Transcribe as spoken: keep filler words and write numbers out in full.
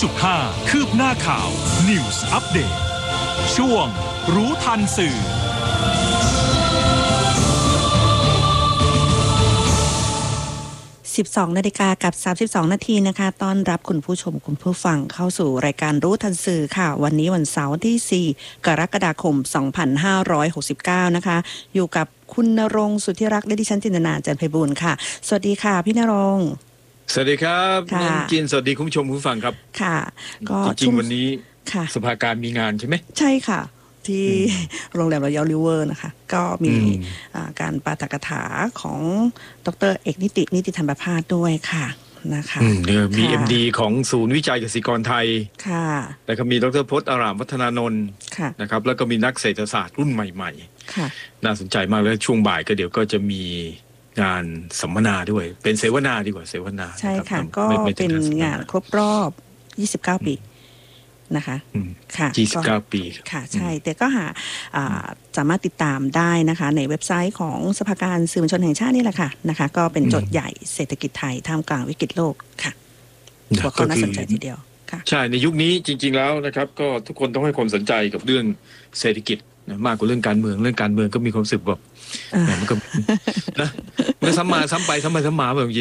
จุดห้า คืบหน้าข่าว News Update ช่วงรู้ทันสื่อสิบสองนาฬิกากับสามสิบสองนาทีนะคะต้อนรับคุณผู้ชมคุณผู้ฟังเข้าสู่รายการรู้ทันสื่อค่ะวันนี้วันเสาร์ที่สี่กรกฎาคมสองพันห้าร้อยหกสิบเก้านะคะอยู่กับคุณณรงค์สุทธิรักษ์และดิฉันจินตนาจันทร์ไพบูลย์ค่ะสวัสดีค่ะพี่ณรงค์สวัสดีครับน้องจินสวัสดีคุณผู้ชมคุณผู้ฟังครับค่ะก็จริงๆวันนี้สภาการมีงานใช่ไหมใช่ค่ะที่โรงแรมรอยัลริเวอร์นะคะก็มีการปาฐกถาของดร.เอกนิตินิติธรรมประภาสด้วยค่ะนะคะมี เอ็ม ดี ของศูนย์วิจัยกสิกรไทยค่ะแล้วก็มีดร.พจน์อารามวัฒนานนท์นะครับแล้วก็มีนักเศรษฐศาสตร์รุ่นใหม่ๆน่าสนใจมากแล้วช่วงบ่ายก็เดี๋ยวก็จะมีงานสัมมนาด้วยเป็นเสวนาดีกว่าเสวนาใช่ค่ะก็เป็นงานครบรอบยี่สิบเก้าปีนะคะค่ะยี่สิบเก้าปีค่ะใช่แต่ก็หาสามารถติดตามได้นะคะในเว็บไซต์ของสภาการสื่อมวลชนแห่งชาตินี่แหละค่ะนะคะก็เป็นโจทย์ใหญ่เศรษฐกิจไทยท่ามกลางวิกฤตโลกค่ะหัวข้อน่าสนใจทีเดียวค่ะใช่ในยุคนี้จริงๆแล้วนะครับก็ทุกคนต้องให้ความสนใจกับเรื่องเศรษฐกิจมากกว่าเรื่องการเมืองเรื่องการเมืองก็มีความรู้สึกแบบมันก็นะมันซ้ำมาซ้ำไปซ้ำไปซ้ำมาแบบ